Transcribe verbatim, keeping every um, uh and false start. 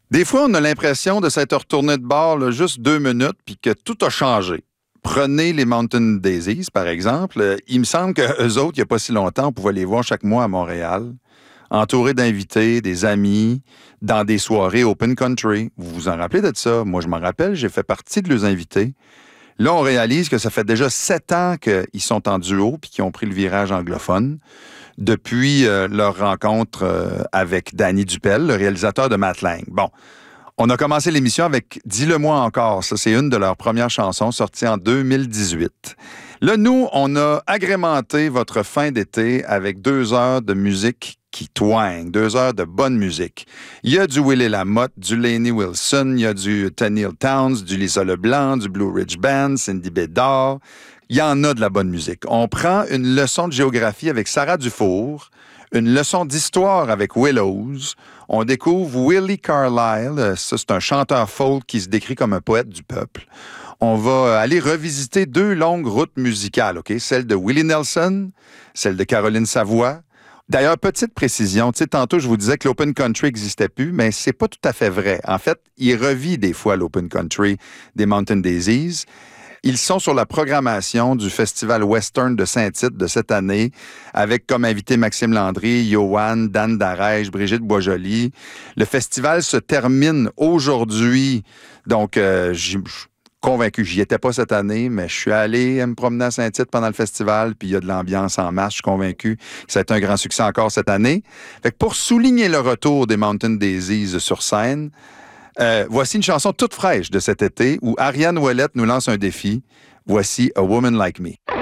Des fois, on a l'impression de s'être retourné de bord là, juste deux minutes puis que tout a changé. Prenez les Mountain Daisies, par exemple. Il me semble qu'eux autres, il n'y a pas si longtemps, on pouvait les voir chaque mois à Montréal, entourés d'invités, des amis, dans des soirées open country. Vous vous en rappelez de ça? Moi, je m'en rappelle, j'ai fait partie de leurs invités. Là, on réalise que ça fait déjà sept ans qu'ils sont en duo puis qu'ils ont pris le virage anglophone depuis euh, leur rencontre euh, avec Danny Dupel, le réalisateur de Matt Lang. Bon, on a commencé l'émission avec « Dis-le-moi encore ». Ça, c'est une de leurs premières chansons sorties en deux mille dix-huit. Là, nous, on a agrémenté votre fin d'été avec deux heures de musique qui twang, deux heures de bonne musique. Il y a du Willie Lamotte, du Lainey Wilson, il y a du Tenille Townes, du Lisa Leblanc, du Blue Ridge Band, Cindy Bédard. Il y en a de la bonne musique. On prend une leçon de géographie avec Sarah Dufour, une leçon d'histoire avec Willows. On découvre Willie Carlisle. Ça, c'est un chanteur folk qui se décrit comme un poète du peuple. On va aller revisiter deux longues routes musicales, OK? Celle de Willie Nelson, celle de Caroline Savoie. D'ailleurs, petite précision, tu sais, tantôt, je vous disais que l'open country n'existait plus, mais c'est pas tout à fait vrai. En fait, il revit des fois l'open country des Mountain Daisies. Ils sont sur la programmation du Festival Western de Saint-Tite de cette année, avec comme invité Maxime Landry, Yoann, Dan Darèche, Brigitte Boisjoli. Le festival se termine aujourd'hui, donc euh, je suis convaincu, j'y étais pas cette année, mais je suis allé me promener à Saint-Tite pendant le festival, puis il y a de l'ambiance en masse, je suis convaincu que ça va être un grand succès encore cette année. Fait que pour souligner le retour des Mountain Daisies sur scène, Euh, voici une chanson toute fraîche de cet été où Ariane Ouellette nous lance un défi. Voici A Woman Like Me.